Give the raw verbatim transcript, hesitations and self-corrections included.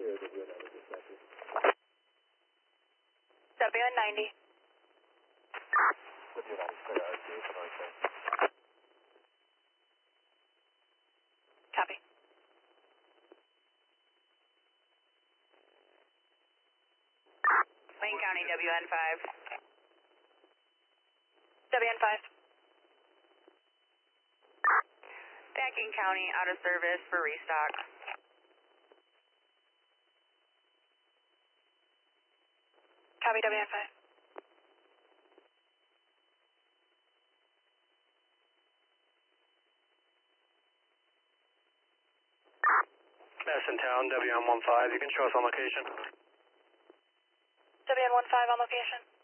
W N ninety. Copy. Wayne County, W N five. W N five. Packing County, out of service for restock. Copy, W N five. Madison Town, W N one five. You can show us on location. W N one five on location.